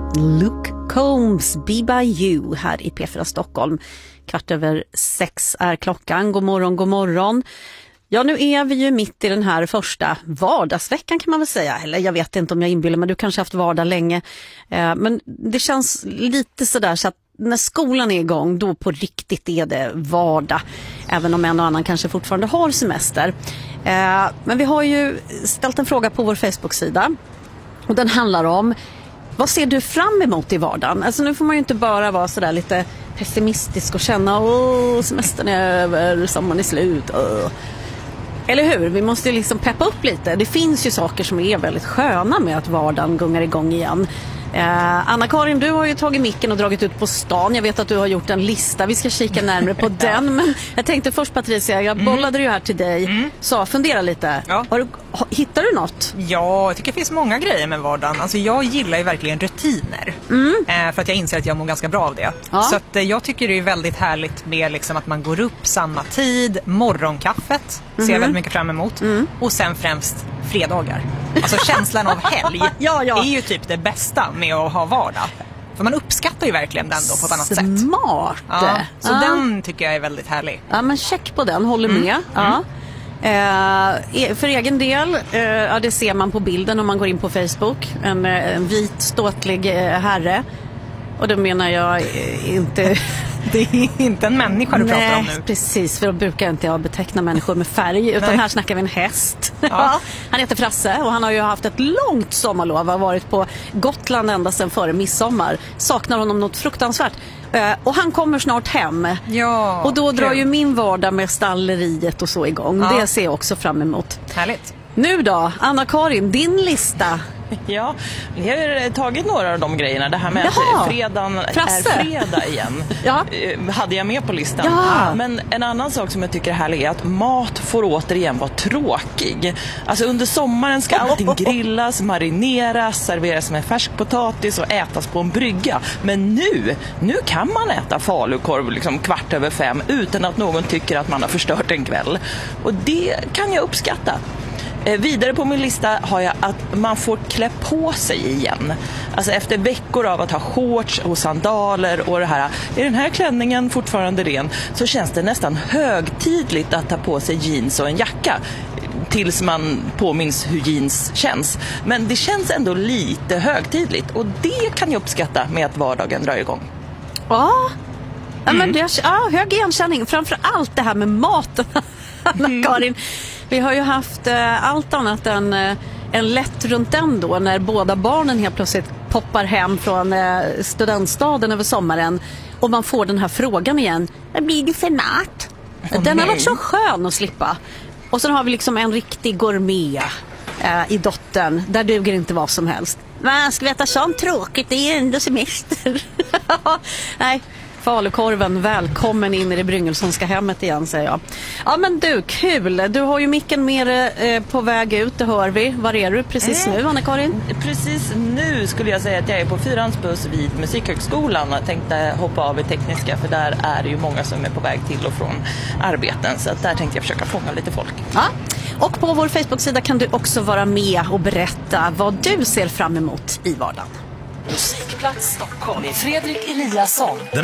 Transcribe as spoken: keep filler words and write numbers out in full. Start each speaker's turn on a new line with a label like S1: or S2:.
S1: Luke Combs, Be By You här i P fyra Stockholm. Kvart över sex är klockan. God morgon, god morgon. Ja, nu är vi ju mitt i den här första vardagsveckan kan man väl säga. Eller jag vet inte om jag inbillar, men du kanske haft vardag länge. Eh, men det känns lite sådär så att när skolan är igång, då på riktigt är det vardag. Även om en och annan kanske fortfarande har semester. Eh, men vi har ju ställt en fråga på vår Facebook-sida. Och den handlar om, vad ser du fram emot i vardagen? Alltså nu får man ju inte bara vara sådär lite pessimistisk och känna, åh, semestern är över, sommaren är slut. Åh. Eller hur? Vi måste ju liksom peppa upp lite. Det finns ju saker som är väldigt sköna med att vardagen gungar igång igen. Eh, Anna-Karin, du har ju tagit micken och dragit ut på stan. Jag vet att du har gjort en lista. Vi ska kika närmare på den. Men jag tänkte först, Patricia, jag bollade mm. ju här till dig. Mm. Så fundera lite. Ja. Har du, har, hittar du något?
S2: Ja, jag tycker det finns många grejer med vardagen. Alltså jag gillar ju verkligen rutiner. Mm. Eh, för att jag inser att jag mår ganska bra av det. Ja. Så att, eh, jag tycker det är väldigt härligt med liksom, att man går upp samma tid. Morgonkaffet mm. ser jag väldigt mycket fram emot. Mm. Och sen främst fredagar. Alltså känslan av helg ja, ja. är ju typ det bästa med att ha vardag. För man uppskattar ju verkligen den då på ett annat
S1: Smart.
S2: sätt.
S1: Smart!
S2: Ja, så
S1: ja.
S2: den tycker jag är väldigt härlig.
S1: Ja, men check på den, håller med.
S2: Mm.
S1: Ja. Eh, för egen del, eh, ja, det ser man på bilden om man går in på Facebook. En, en vit, ståtlig eh, herre. Och då menar jag eh, inte...
S2: Det är inte en människa du
S1: Nej,
S2: pratar om nu.
S1: Precis, för då brukar jag inte beteckna människor med färg. Utan Nej. Här snackar vi en häst. Ja. Han heter Frasse och han har ju haft ett långt sommarlov. Har varit på Gotland ända sedan före midsommar. Saknar honom något fruktansvärt. Uh, och han kommer snart hem.
S2: Ja,
S1: och då drar
S2: kul.
S1: ju min vardag med stalleriet och så igång.
S2: Ja.
S1: Det ser jag också fram emot.
S2: Härligt.
S1: Nu då, Anna-Karin, din lista.
S3: Ja, vi har tagit några av de grejerna. Det här med
S1: Jaha.
S3: att fredagen
S1: Frasse.
S3: är fredag igen.
S1: Ja.
S3: Hade jag med på listan.
S1: Ja.
S3: Men en annan sak som jag tycker är härlig är att mat får återigen vara tråkig. Alltså under sommaren ska allting grillas, marineras, serveras med färskpotatis och ätas på en brygga. Men nu, nu kan man äta falukorv liksom kvart över fem utan att någon tycker att man har förstört en kväll. Och det kan jag uppskatta. Eh, vidare på min lista har jag att man får klä på sig igen. Alltså efter veckor av att ha shorts och sandaler och det här, är den här klänningen fortfarande ren, så känns det nästan högtidligt att ta på sig jeans och en jacka. Tills man påminns hur jeans känns. Men det känns ändå lite högtidligt. Och det kan jag uppskatta med att vardagen drar igång.
S1: Ja, ja men det är, ja, hög igenkänning. Framför allt det här med maten, Anna-Karin. Mm. Vi har ju haft eh, allt annat än eh, en lätt runt den då, när båda barnen helt plötsligt poppar hem från eh, studentstaden över sommaren och man får den här frågan igen. Vad blir det för mat?
S2: Oh,
S1: den
S2: nej.
S1: har varit så skön att slippa. Och sen har vi liksom en riktig gourmet eh, i dottern. Där duger inte vad som helst. Man ska veta sånt tråkigt, det är ändå semester. Nej. Falukorven, välkommen in i det Bryngelsonska hemmet igen, säger jag. Ja men du, kul. Du har ju micken mer eh, på väg ut, det hör vi. Var är du precis mm. nu, Anna-Karin?
S3: Precis nu skulle jag säga att jag är på fyrans buss vid Musikhögskolan. Jag tänkte hoppa av i tekniska, för där är det ju många som är på väg till och från arbeten. Så att där tänkte jag försöka fånga lite folk.
S1: Ja. Och på vår Facebook-sida kan du också vara med och berätta vad du ser fram emot i vardagen.
S4: Musikplats Stockholm med Fredrik Eliasson.